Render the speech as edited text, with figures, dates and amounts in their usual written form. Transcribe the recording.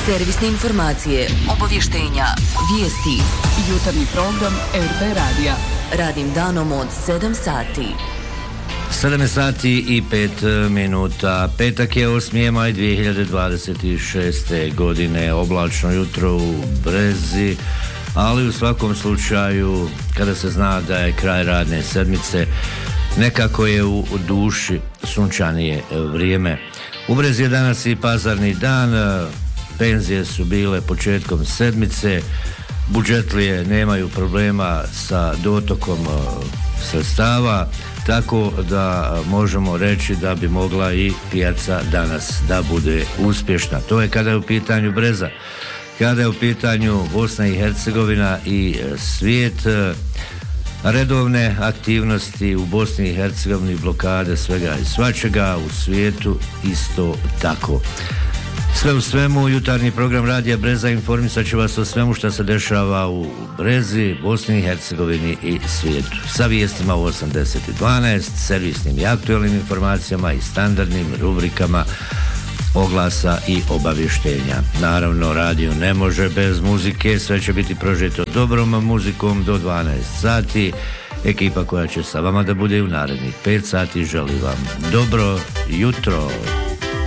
Servisne informacije, obavještenja, vijesti. Jutarnji program RB Radija. Radnim danom od 7 sati. 7 sati i 5 minuta. Petak je 8. maj 2026. godine. Oblačno jutro u Brezi, ali u svakom slučaju, kada se zna da je kraj radne sedmice, nekako je u duši sunčanije vrijeme. U Brezi je danas i pazarni dan, penzije su bile početkom sedmice, budžetlije nemaju problema sa dotokom sredstava, tako da možemo reći da bi mogla i pijaca danas da bude uspješna. To je kada je u pitanju Breza. Kada je u pitanju Bosna i Hercegovina i svijet, redovne aktivnosti u Bosni i Hercegovini, blokade svega i svačega, u svijetu isto tako. Sve u svemu, jutarnji program Radija Breza informisat će vas o svemu što se dešava u Brezi, Bosni i Hercegovini i svijetu. Sa vijestima u 80:12, servisnim i aktualnim informacijama i standardnim rubrikama oglasa i obavještenja. Naravno, radio ne može bez muzike, sve će biti prožeto dobrom muzikom do 12 sati. Ekipa koja će sa vama da bude u narednih 5 sati želi vam dobro jutro.